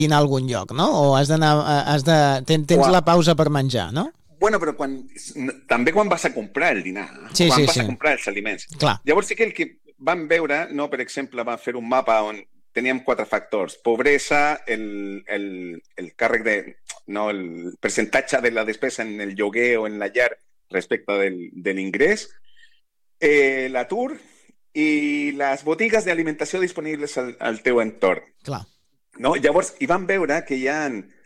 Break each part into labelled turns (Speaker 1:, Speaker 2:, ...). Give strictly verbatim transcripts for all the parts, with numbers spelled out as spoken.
Speaker 1: dinar a algun lloc, no? O has d'anar, has de, ten, tens
Speaker 2: Uau.
Speaker 1: la pausa per menjar, no?
Speaker 2: Bueno, però quan, també quan vas a comprar el dinar,
Speaker 1: Sí,
Speaker 2: quan
Speaker 1: sí,
Speaker 2: vas
Speaker 1: sí.
Speaker 2: a comprar els aliments.
Speaker 1: Clar.
Speaker 2: Llavors sí que el que vam veure, no, per exemple, vam fer un mapa on teníem quatre factors. Pobresa, el, el, el càrrec de... No, el percentatge de la despesa en el lloguer o en la llar respecte del, de l'ingrés, eh, l'atur i les botigues d'alimentació disponibles al, al teu entorn.
Speaker 1: Clar.
Speaker 2: No? Llavors, hi vam veure que hi ha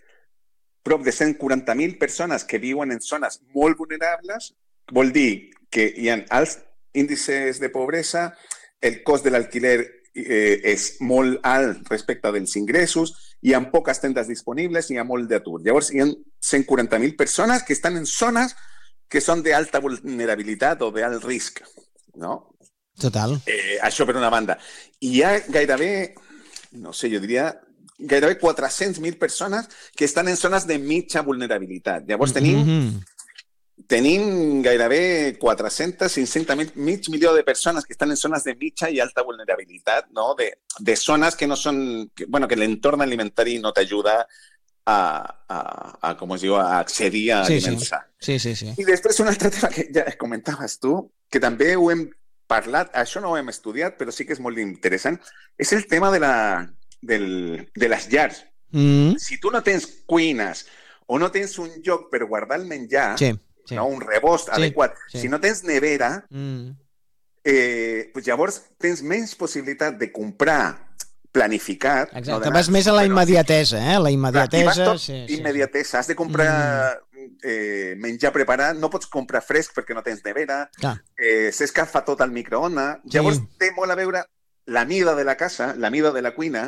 Speaker 2: prop de cent quaranta mil persones que viuen en zones molt vulnerables, vol dir que hi ha alts índices de pobresa, el cost de l'alquiler eh, és molt alt respecte dels ingressos, hi ha poques tendes disponibles i hi ha molt d'atur. Llavors, hi ha cent quaranta mil persones que estan en zones que són d'alta vulnerabilitat o d'alt risc, no?
Speaker 1: Total.
Speaker 2: Eh, això per una banda. I hi ha gairebé, no sé, jo diria, gairebé quatre-cents mil persones que estan en zones de mitja vulnerabilitat. Llavors tenim,
Speaker 1: Mm-hmm.
Speaker 2: tenim gairebé quatre-cents, cinc-cents mil, mig milió de persones que estan en zones de mitja i alta vulnerabilitat, no? De, de zones que no són, que, bueno, que l'entorn alimentari no t'ajuda a, a, a, com es diu, a accedir a
Speaker 1: Sí,
Speaker 2: aliments
Speaker 1: sí.
Speaker 2: sans.
Speaker 1: Sí, sí, sí.
Speaker 2: I després un altre tema que ja comentaves tu, que també ho hem parlat, això no ho hem estudiat, però sí que és molt interessant, és el tema de, la, del, de les llars.
Speaker 1: Mm.
Speaker 2: Si tu no tens cuines o no tens un lloc per guardar el menjar,
Speaker 1: Sí, sí.
Speaker 2: no, un rebost
Speaker 1: Sí,
Speaker 2: adequat,
Speaker 1: sí.
Speaker 2: si no tens nevera,
Speaker 1: Mm.
Speaker 2: eh, pues llavors tens menys possibilitat de comprar planificat.
Speaker 1: Exacte,
Speaker 2: no,
Speaker 1: vas més a la immediatesa, eh? La immediatesa...
Speaker 2: Clar, i vas tot
Speaker 1: sí, sí,
Speaker 2: immediatesa. Has de comprar mm. eh, menjar preparat, no pots comprar fresc perquè no tens nevera,
Speaker 1: Clar.
Speaker 2: eh, s'escalfa tot al microondes.
Speaker 1: Sí.
Speaker 2: Llavors té molt a veure la mida de la casa, la mida de la cuina,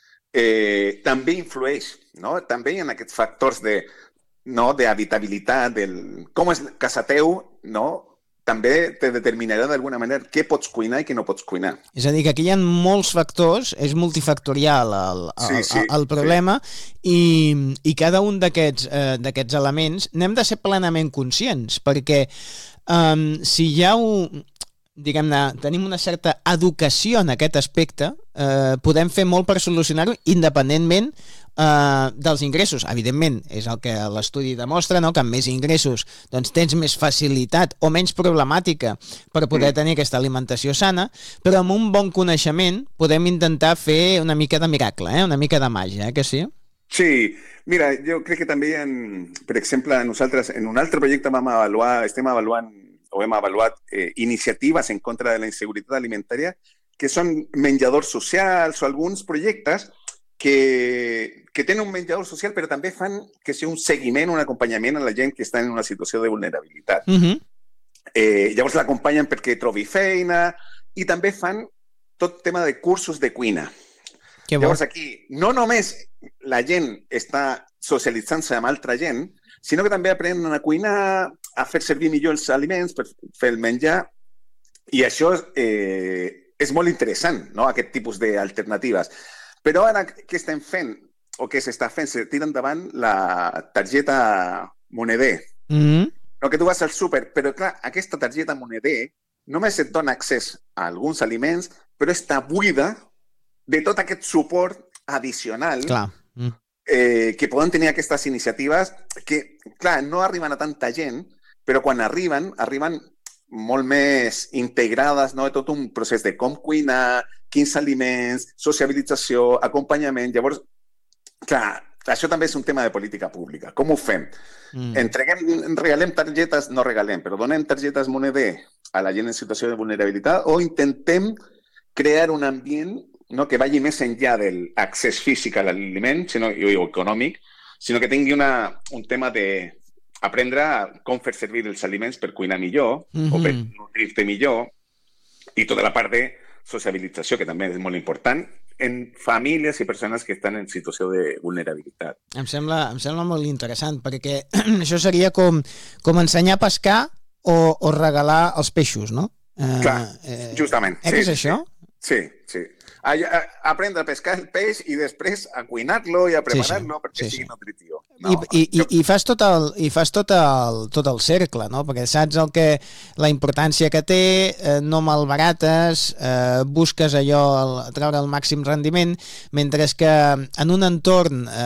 Speaker 2: eh, també influeix, no? També hi ha aquests factors de, no, d'habitabilitat, del, com és casa teu, no? També te determinarà d'alguna manera què pots cuinar i què no pots cuinar.
Speaker 1: És a dir, que aquí hi ha molts factors, és multifactorial el, el,
Speaker 2: Sí, sí,
Speaker 1: el, el problema, sí. i, i cada un d'aquests eh, d'aquests elements n'hem de ser plenament conscients, perquè um, si hi ha un... diguem-ne, tenim una certa educació en aquest aspecte, eh, podem fer molt per solucionar-ho independentment eh, dels ingressos. Evidentment, és el que l'estudi demostra, no? Que amb més ingressos doncs, tens més facilitat o menys problemàtica per poder
Speaker 2: Mm.
Speaker 1: tenir aquesta alimentació sana, però amb un bon coneixement podem intentar fer una mica de miracle, eh? Una mica de màgia, eh? Que sí?
Speaker 2: Sí, mira, jo crec que també, en, per exemple, nosaltres en un altre projecte vam avaluar, estem avaluant o hem avaluat eh, iniciatives en contra de la inseguretat alimentària, que són menjadors socials o alguns projectes que, que tenen un menjador social, però també fan que sigui un seguiment, un acompanyament a la gent que està en una situació de vulnerabilitat.
Speaker 1: Uh-huh.
Speaker 2: Eh, llavors l'acompanyen perquè trobi feina i també fan tot tema de cursos de cuina.
Speaker 1: Que bo.
Speaker 2: Llavors aquí, no només la gent està socialitzant-se amb altra gent, sinó que també aprenen a cuinar, a fer servir millor els aliments per fer el menjar, i això eh, és molt interessant, no?, aquest tipus d'alternatives. Però ara què estem fent, o què s'està fent? Se tira endavant la targeta Moneder.
Speaker 1: Mm-hmm.
Speaker 2: No, que tu vas al súper, però clar, aquesta targeta Moneder només et dona accés a alguns aliments, però està buida de tot aquest suport addicional.
Speaker 1: Clar. Mm.
Speaker 2: Eh, que poden tenir aquestes iniciatives que, clar, no arriben a tanta gent, però quan arriben, arriben molt més integrades, no?, tot un procés de com cuinar, quins aliments, sociabilització, acompanyament. Llavors, clar, això també és un tema de política pública. Com ho fem? Mm. Entreguem, regalem targetes, no regalem, però donem targetes Moneder a la gent en situació de vulnerabilitat o intentem crear un ambient, no, que vagi més enllà de l'accés físic a l'aliment, sinó, o econòmic, sinó que tingui una, un tema de aprendre com fer servir els aliments per cuinar millor, mm-hmm, o per nutrir-te millor, i tota la part de sociabilització, que també és molt important, en famílies i persones que estan en situació de vulnerabilitat.
Speaker 1: Em sembla, em sembla molt interessant, perquè això seria com, com ensenyar a pescar o, o regalar els peixos, no?
Speaker 2: Clar,
Speaker 1: eh,
Speaker 2: justament.
Speaker 1: Eh,
Speaker 2: sí,
Speaker 1: és això?
Speaker 2: Sí, sí. a, a, aprendre a pescar el peix i després a cuinar-lo i a preparar-lo sí, sí. perquè sí, sigui sí. nutritiu. No,
Speaker 1: I, i, i, i fas, tot el, i fas tot, el, tot el cercle, no? Perquè saps el que, la importància que té, eh, no malbarates, eh, busques allò, el, treure el màxim rendiment, mentre que en un entorn eh,